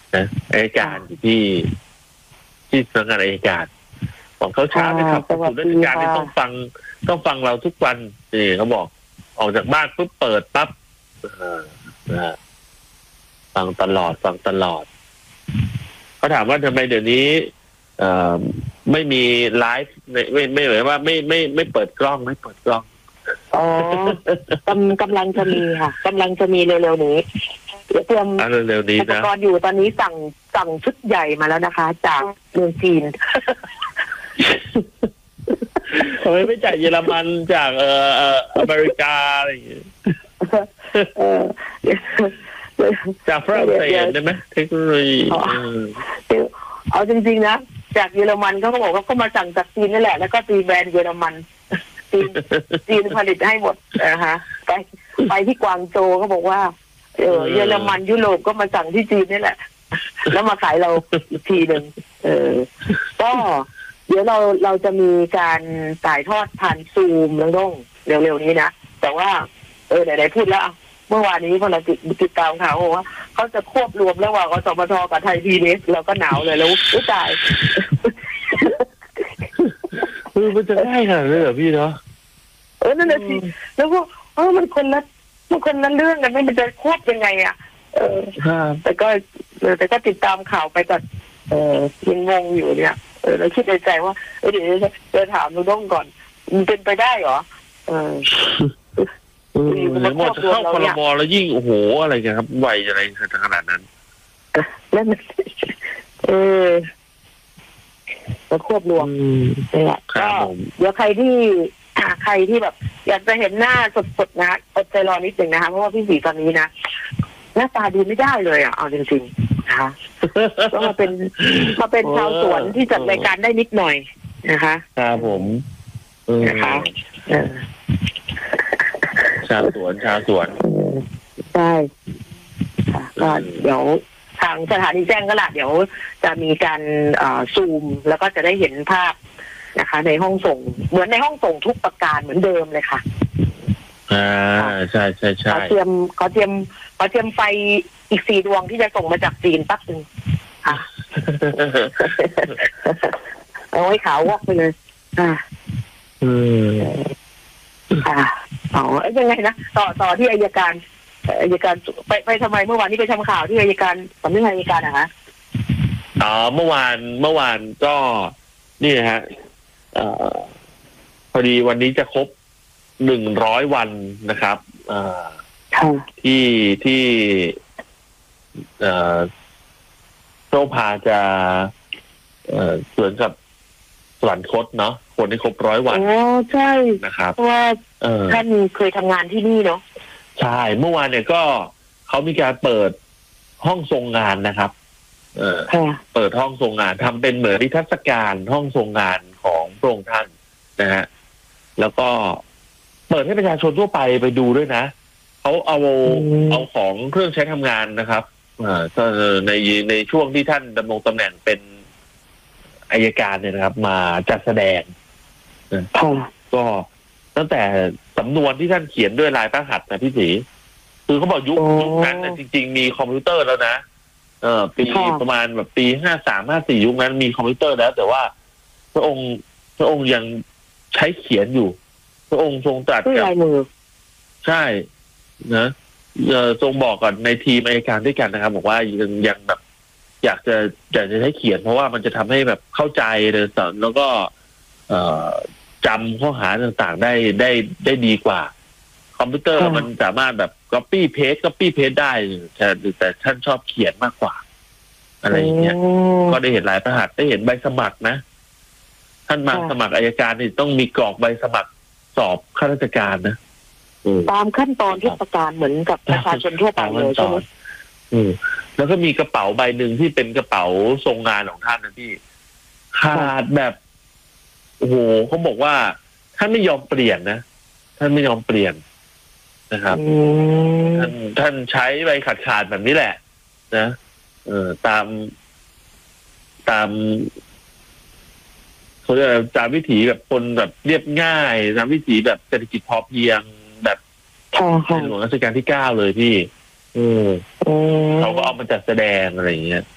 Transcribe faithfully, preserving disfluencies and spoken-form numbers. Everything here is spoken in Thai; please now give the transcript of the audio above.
นะอัยการอยู่ที่ที่สำนักงานอัยการบอกเขาช้าไหมครับศูนย์ราชการนี่ต้องฟังต้องฟังเราทุกวันนี่เขาบอกออกจากบ้านปุ๊บเปิดปั๊บนะฟังตลอดฟังตลอดเขาถามว่าทำไมเดี๋ยวนี้เอ่อไม่มีไลฟ์ไม่ไม่เหมือนว่าไม่ไม่ไม่เปิดกล้องไม่เปิดกล้องอ๋อกำกำลังจะมีค่ะกำลังจะมีเร็วๆนี้เตรียมเร็วๆนี้นะอุปกรณ์อยู่ตอนนี้สั่งสั่งชุดใหญ่มาแล้วนะคะจากเมืองจีนทำไมไม่จากเยอรมันจากเอ่อเอ่ออเมริกาอะไรอย่างเงี้ยจากฝรั่งเศสได้ไหมเทคโนโลยีเอาจริงๆนะจากเยอรมันเขาบอกว่าเขามาสั่งจากจีนนั่นแหละแล้วก็ตีแบรนด์เยอรมันจีนจีนผลิตให้หมดนะคะไปไปที่กวางโจวเขาบอกว่าเออเยอรมันยุโรปก็มาสั่งที่จีนนี่แหละแล้วมาขายเราอีกทีหนึ่งเออก็เดี๋ยวเราเราจะมีการถ่ายทอดผ่านซูมแล้วต้องเร็วๆนี้นะแต่ว่าเออไหนๆพูดแล้วเมื่อวานนี้พอเราติดติดตามข่าวว่าเขาจะควบรวมระหว่างอสมทกับไทยพีบีเอสเราก็หนาวเลยแล้วอุ้ยตายคือมันจะได้ขนาดนี้เหรอพี่เนาะเออนั่นแหละสิแล้วก็เออมันคนละมันคนละเรื่องกันไม่มันจะควบยังไงอ่ะเออแต่ก็แต่ก็ติดตามข่าวไปก่อนเออยังงงอยู่เนี่ยเออแล้วคิดในใจว่าเออเดี๋ยวจะถามลุงด้งก่อนมันเป็นไปได้เหรอเออแล้วหมดเข้าครมแล้วยิ่งโอ้โหอะไรกันครับไวอะไรขนาดนั้นนั่นเออแล้วควบรวมนี่แหละก็เดี๋ยวใครที่ใครที่แบบอยากจะเห็นหน้าสดๆนะอดใจรอนิดหนึ่งนะคะเพราะว่าพี่สีตอนนี้นะหน้าตาดูไม่ได้เลยอ่ะเอาจริงๆนะคะก็มาเป็นมาเป็นชาวสวนที่จัดรายการได้นิดหน่อยนะคะครับผมนะคะชาวสวนชาวสวนใช่ก็เดี๋ยวทางสถานีแจ้งก็ละเดี๋ยวจะมีการซูมแล้วก็จะได้เห็นภาพนะคะในห้องส่งเหมือนในห้องส่งทุกประการเหมือนเดิมเลยค่ะอ่าใช่ใช่ใช่ขอเตรียมขอเตรียมขอเตรียมไฟอีกสี่ดวงที่จะส่งมาจากจีนปั๊บนึงค่ะเอาไว้ขาววอกไปเลยอ่าอืมอ่าอ๋อยังไงนะต่อต่อที่อัยการอัยการไปไปทำไมเมื่อวานนี้ไปทำข่าวที่อัยการสำนักงานอัยการอะคะอ๋อเมื่อวานเมื่อวานก็นี่ฮะอพอดีวันนี้จะครบหนึ่งร้อยวันนะครับที่ที่โซภาจะสวนกับสวรรคตเนาะคนที่ครบร้อยวันอ๋อใช่นะครับเพราะว่าท่านเคยทำงานที่นี่เนาะใช่เมื่อวานเนี่ยก็เขามีการเปิดห้องทรงงานนะครับเออเปิดห้องทรงงานทำเป็นเหมือนนิทรรศการห้องทรงงานของพระองค์ท่านนะฮะแล้วก็เปิดให้ประชาชนทั่วไปไปดูด้วยนะเขาเอาเอาของเครื่องใช้ทำงานนะครับอ่าในในช่วงที่ท่านดำรงตำแหน่งเป็นอัยการเนี่ยนะครับมาจัดแสดงก็ตั้งแต่สำนวนที่ท่านเขียนด้วยลายพระหัตถ์นะพี่ศรีคือเขาบอกยุคยุคนั้นนะจริงๆมีคอมพิวเตอร์แล้วนะเออปีประมาณแบบปีห้าสามห้าสี่ยุคนั้นมีคอมพิวเตอร์แล้วแต่ว่าพระองค์พระองค์ยังใช้เขียนอยู่พระองค์ทรงตรัสกับใช่นะเออทรงบอกก่อนในทีมอัยการด้วยกันนะครับบอกว่ายังยังแบบอยากจะอยากจะใช้เขียนเพราะว่ามันจะทำให้แบบเข้าใจเลยแล้วก็เอ่อจำข้อหาต่างๆได้ได้ได้ดีกว่าคอมพิวเตอร์มันสามารถแบบ copy paste copy paste ได้แต่แต่ท่านชอบเขียนมากกว่าอะไรอย่างเงี้ยก็ได้เห็นหลายพระหัตถ์ได้เห็นใบสมัครนะท่านมาสมัครอัยการนี่ต้องมีกรอกใบสมัครสอบข้าราชการนะตามขั้นตอนทุกประการเหมือนกับประชาชนทั่วไปเลยใช่ไหมแล้วก็มีกระเป๋าใบหนึ่งที่เป็นกระเป๋าทรงงานของท่านนะพี่ขาดแบบโอ้โหเขาบอกว่าท่านไม่ยอมเปลี่ยนนะท่านไม่ยอมเปลี่ยนนะครับท่านท่านใช้ใบขาดขาดแบบนี้แหละนะเออตามตามเขาเรียกตามวิถีแบบคนแบบเรียบง่ายตามวิถีแบบเศรษฐกิจพอเพียงแบบในหลวงรัชกาลที่เก้าเลยพี่เออเขาก็เอามาจัดแสดงอะไรอย่างเงี้ย